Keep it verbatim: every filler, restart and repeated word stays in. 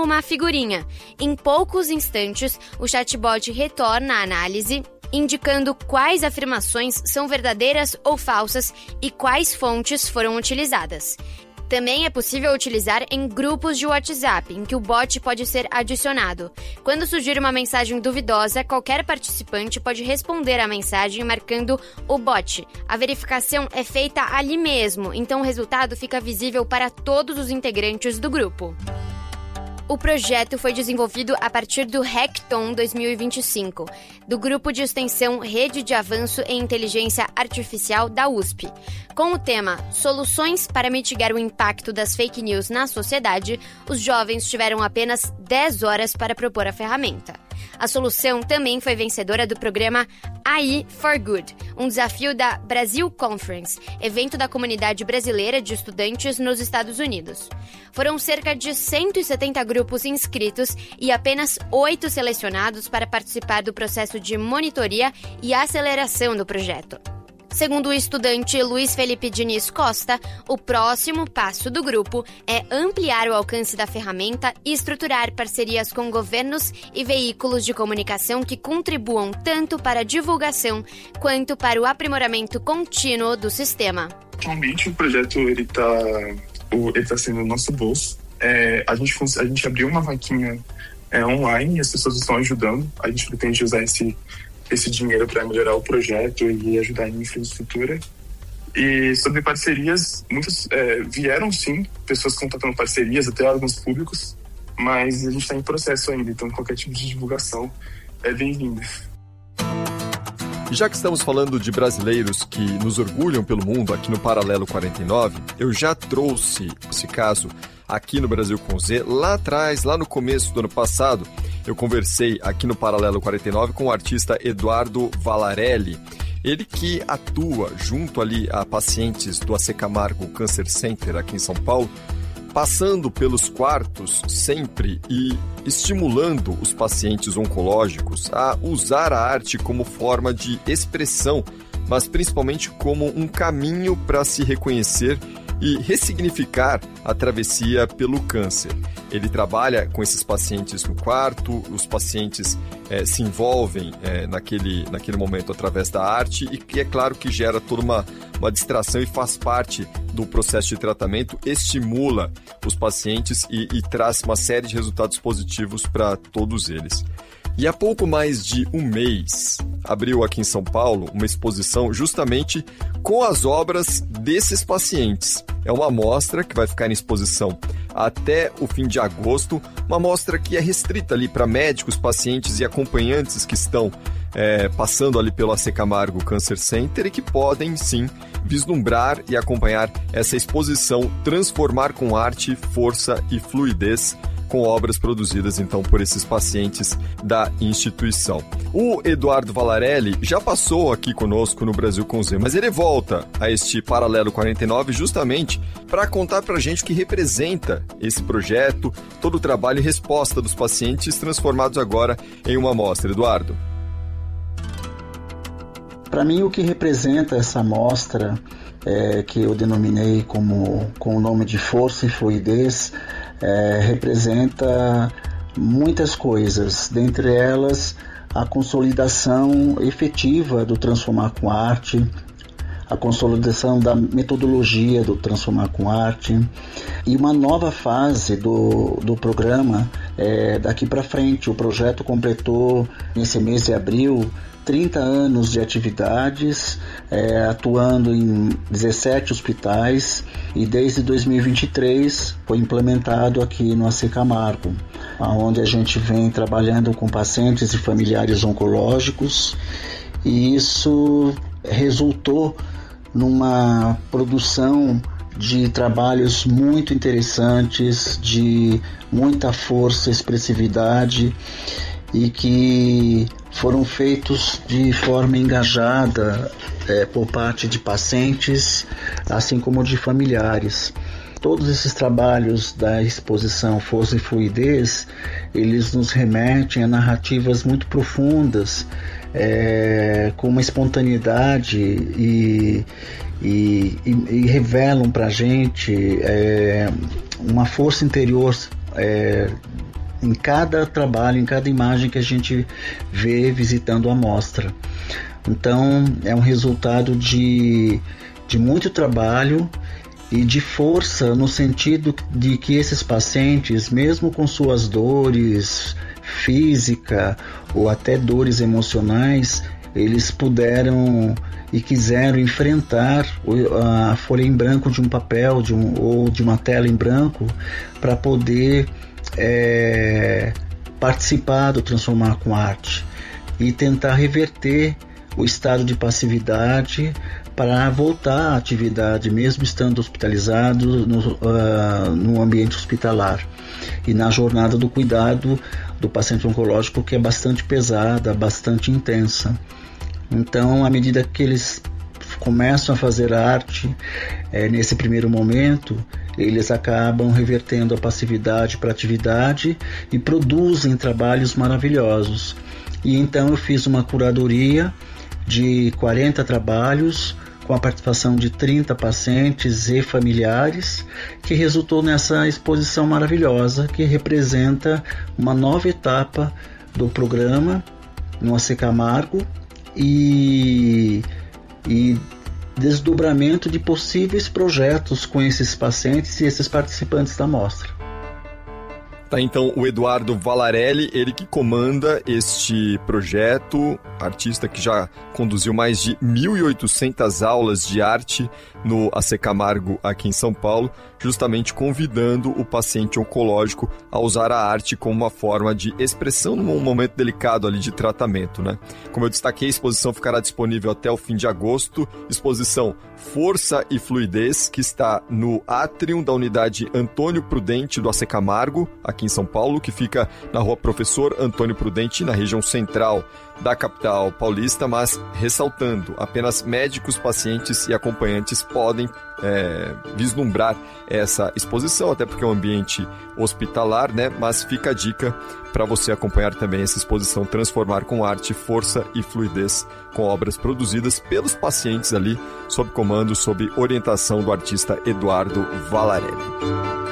uma figurinha. Em poucos instantes, o chatbot retorna a análise, indicando quais afirmações são verdadeiras ou falsas e quais fontes foram utilizadas. Também é possível utilizar em grupos de WhatsApp, em que o bot pode ser adicionado. Quando surgir uma mensagem duvidosa, qualquer participante pode responder à mensagem marcando o bot. A verificação é feita ali mesmo, então o resultado fica visível para todos os integrantes do grupo. O projeto foi desenvolvido a partir do Hackathon dois mil e vinte e cinco, do grupo de extensão Rede de Avanço em Inteligência Artificial da U S P. Com o tema Soluções para mitigar o impacto das fake news na sociedade, os jovens tiveram apenas dez horas para propor a ferramenta. A solução também foi vencedora do programa A I for Good, um desafio da Brasil Conference, evento da comunidade brasileira de estudantes nos Estados Unidos. Foram cerca de cento e setenta grupos inscritos e apenas oito selecionados para participar do processo de monitoria e aceleração do projeto. Segundo o estudante Luiz Felipe Diniz Costa, o próximo passo do grupo é ampliar o alcance da ferramenta e estruturar parcerias com governos e veículos de comunicação que contribuam tanto para a divulgação quanto para o aprimoramento contínuo do sistema. Atualmente o projeto ele está ele tá sendo no nosso bolso. É, a, gente, a gente abriu uma vaquinha é, online e as pessoas estão ajudando. A gente pretende usar esse esse dinheiro para melhorar o projeto e ajudar em infraestrutura. E sobre parcerias, muitas é, vieram sim, pessoas contatando parcerias, até órgãos públicos, mas a gente está em processo ainda, então qualquer tipo de divulgação é bem-vinda. Já que estamos falando de brasileiros que nos orgulham pelo mundo aqui no Paralelo quarenta e nove, eu já trouxe esse caso aqui no Brasil com Z. Lá atrás, lá no começo do ano passado, eu conversei aqui no Paralelo quarenta e nove com o artista Eduardo Valarelli. Ele que atua junto ali a pacientes do A C Camargo Cancer Center aqui em São Paulo, passando pelos quartos sempre e estimulando os pacientes oncológicos a usar a arte como forma de expressão, mas principalmente como um caminho para se reconhecer e ressignificar a travessia pelo câncer. Ele trabalha com esses pacientes no quarto, os pacientes é, se envolvem é, naquele, naquele momento através da arte e que é claro que gera toda uma, uma distração e faz parte do processo de tratamento, estimula os pacientes e, e traz uma série de resultados positivos para todos eles. E há pouco mais de um mês, abriu aqui em São Paulo uma exposição justamente com as obras desses pacientes. É uma amostra que vai ficar em exposição até o fim de agosto, uma amostra que é restrita ali para médicos, pacientes e acompanhantes que estão é, passando ali pelo A C Camargo Cancer Center e que podem, sim, vislumbrar e acompanhar essa exposição, transformar com arte, força e fluidez, com obras produzidas, então, por esses pacientes da instituição. O Eduardo Valarelli já passou aqui conosco no Brasil com Z, mas ele volta a este Paralelo quarenta e nove justamente para contar para a gente o que representa esse projeto, todo o trabalho e resposta dos pacientes transformados agora em uma amostra. Eduardo. Para mim, o que representa essa amostra, é, que eu denominei como, com o nome de Força e Fluidez, É, representa muitas coisas, dentre elas a consolidação efetiva do Transformar com Arte, a consolidação da metodologia do Transformar com Arte e uma nova fase do, do programa é, daqui para frente. O projeto completou nesse mês de abril trinta anos de atividades, é, atuando em dezessete hospitais, e desde dois mil e vinte e três foi implementado aqui no A C Camargo, onde a gente vem trabalhando com pacientes e familiares oncológicos, e isso resultou numa produção de trabalhos muito interessantes, de muita força, expressividade, e que foram feitos de forma engajada é, por parte de pacientes, assim como de familiares. Todos esses trabalhos da exposição Força e Fluidez, eles nos remetem a narrativas muito profundas, é, com uma espontaneidade e, e, e, e revelam para a gente é, uma força interior é, em cada trabalho, em cada imagem que a gente vê visitando a mostra. Então é um resultado de, de muito trabalho e de força, no sentido de que esses pacientes, mesmo com suas dores física ou até dores emocionais, eles puderam e quiseram enfrentar a folha em branco de um papel de um, ou de uma tela em branco para poder é, participar do Transformar com Arte e tentar reverter o estado de passividade para voltar à atividade, mesmo estando hospitalizado no, uh, no ambiente hospitalar e na jornada do cuidado do paciente oncológico, que é bastante pesada, bastante intensa. Então, à medida que eles começam a fazer arte, é, nesse primeiro momento, eles acabam revertendo a passividade para atividade e produzem trabalhos maravilhosos. E então eu fiz uma curadoria de quarenta trabalhos, com a participação de trinta pacientes e familiares, que resultou nessa exposição maravilhosa, que representa uma nova etapa do programa no A C Camargo e, e desdobramento de possíveis projetos com esses pacientes e esses participantes da mostra. Tá, então, o Eduardo Valarelli, ele que comanda este projeto, artista que já conduziu mais de mil e oitocentas aulas de arte no A C Camargo aqui em São Paulo, justamente convidando o paciente oncológico a usar a arte como uma forma de expressão num momento delicado ali de tratamento, né? Como eu destaquei, a exposição ficará disponível até o fim de agosto, exposição Força e Fluidez, que está no átrium da unidade Antônio Prudente do A C Camargo, aqui em São Paulo, que fica na rua Professor Antônio Prudente, na região central da capital paulista, mas ressaltando, apenas médicos, pacientes e acompanhantes podem é, vislumbrar essa exposição, até porque é um ambiente hospitalar, né? Mas fica a dica para você acompanhar também essa exposição Transformar com Arte, Força e Fluidez, com obras produzidas pelos pacientes ali, sob comando, sob orientação do artista Eduardo Valarelli.